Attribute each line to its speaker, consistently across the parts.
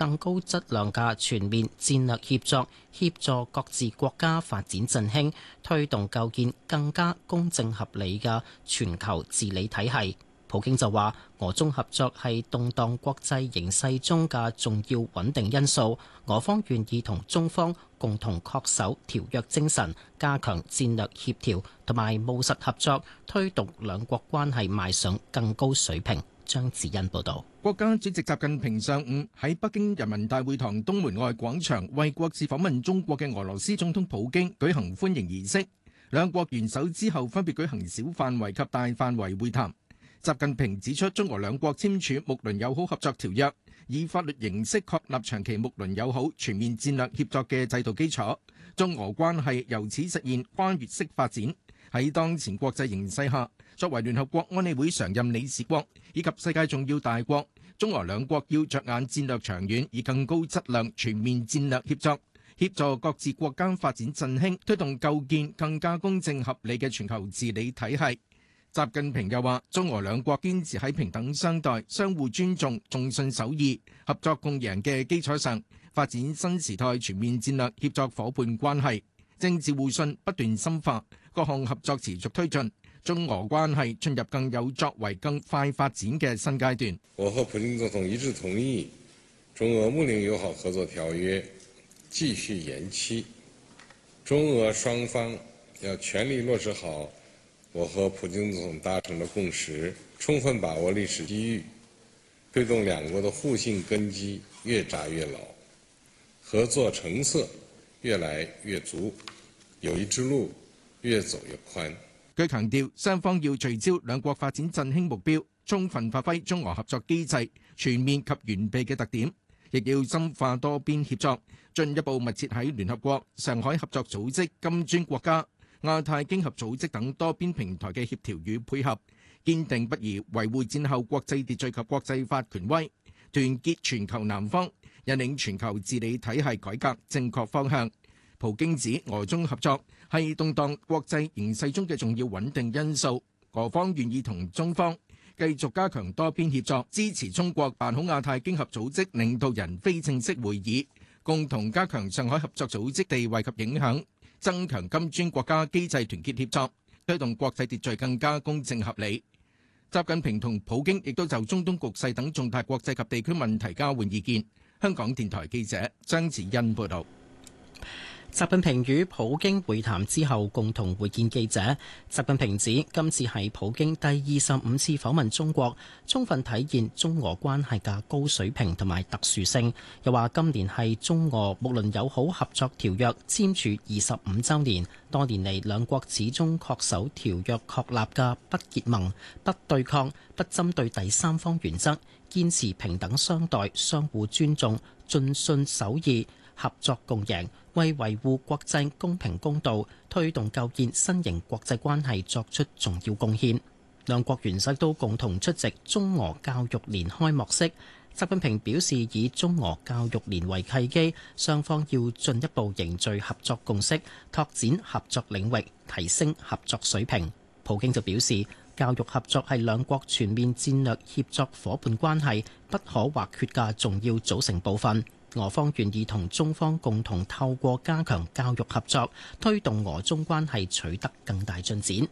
Speaker 1: 更高質量嘅全面戰略協作，協助各自國家發展振興，推動構建更加公正合理嘅全球治理體系。普京就話，俄中合作係動盪國際形勢中嘅重要穩定因素，俄方願意同中方共同恪守條約精神，加強戰略協調同埋務實合作，推動兩國關係邁上更高水平。張子欣報導。
Speaker 2: 國家主席習近平上午喺北京人民大會堂東門外廣場為國事訪問中國嘅俄羅斯總統普京舉行歡迎儀式，兩國元首之後分別舉行小範圍及大範圍會談。習近平指出，中俄兩國簽署睦鄰友好合作條約，以法律形式確立長期睦鄰友好、全面戰略協作嘅制度基礎，中俄關係由此實現跨越式發展。喺當前國際形勢下，作為聯合國安理會常任理事國以及世界重要大國，中俄兩國要着眼戰略長遠，以更高質量全面戰略協作，協助各自國家發展振興，推動構建更加公正合理嘅全球治理體系。習近平又話，中俄兩國堅持喺平等相待、相互尊重、重信守義、合作共贏嘅基礎上，發展新時代全面戰略協作夥伴關係，政治互信不斷深化，各項合作持續推進，中俄關係進入更有作為、更快發展嘅新階段。
Speaker 3: 我和普京總統一致同意，中俄睦鄰友好合作條約繼續延期，中俄雙方要全力落實好我和普京總統達成的共識，充分把握歷史機遇，推動兩國的互信根基越紮越牢，合作成色越來越足，友誼之路越走越寬。
Speaker 2: 佢強調，雙方要聚焦兩國發展振興目標，充分發揮中俄合作機制全面及完備嘅特點，亦要深化多邊協作，進一步密切喺聯合國、上海合作組織、金磚國家、亞太經合組織等多邊平台嘅協調與配合，堅定不移維護戰後國際秩序及國際法權威，團結全球南方，引領全球治理體系改革正確方向。普京指俄中合作係動盪國際形勢中嘅重要穩定因素，俄方願意同中方繼續加強多邊協作，支持中國辦好亞太經合組織領導人非正式會議，共同加強上海合作組織地位及影響，增強金磚國家機制團結協作，推動國際秩序更加公正合理。習近平同普京亦都就中東局勢等重大國際及地區問題交換意見。香港電台記者張子欣報道。
Speaker 1: 習近平與普京會談之後共同會見記者。習近平指今次係普京第25次訪問中國，充分體現中俄關係嘅高水平同埋特殊性。又話今年係中俄睦鄰友好合作條約簽署25週年，多年嚟兩國始終恪守條約確立嘅不結盟、不對抗、不針對第三方原則，堅持平等相待、相互尊重、盡信守義、合作共贏，為維護國際公平公道、推動構建新型國際關係作出重要貢獻。兩國元首都共同出席中俄教育年開幕式。習近平表示，以中俄教育年為契機，雙方要進一步凝聚合作共識，拓展合作領域，提升合作水平。普京就表示，教育合作係兩國全面戰略協作伙伴關係不可或缺嘅重要組成部分。俄方願意同中方共同透過加強教育合作，推動俄中關係取得更大進展。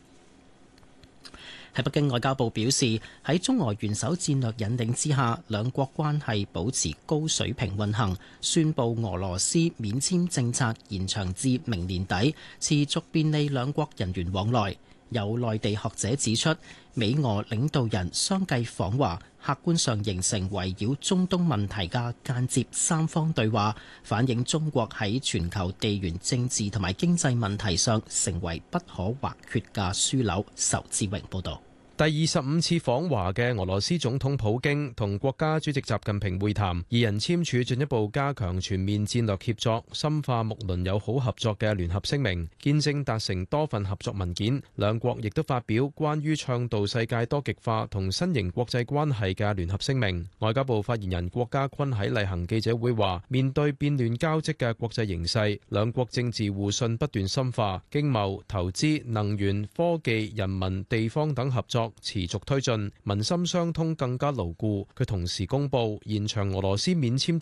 Speaker 1: 喺北京，外交部表示，喺中俄元首戰略引領之下，兩國關係保持高水平運行，宣布俄羅斯免簽政策延長至明年底，持續便利兩國人員往來。有內地學者指出，美俄領導人相繼訪華，客觀上形成圍繞中東問題嘅間接三方對話，反映中國喺全球地緣政治同埋經濟問題上成為不可或缺嘅樞紐。仇志榮報導。
Speaker 4: 第25次訪華嘅俄羅斯總統普京同國家主席習近平會談，二人簽署進一步加強全面戰略協作、深化睦鄰友好合作嘅聯合聲明，見證達成多份合作文件。兩國亦都發表關於倡導世界多極化同新型國際關係嘅聯合聲明。外交部發言人郭家坤喺例行記者會話，面對變亂交織嘅國際形勢，兩國政治互信不斷深化，經貿、投資、能源、科技、人民、地方等合作持續推進，民心相通更加牢固。佢同時公布延長俄羅斯免簽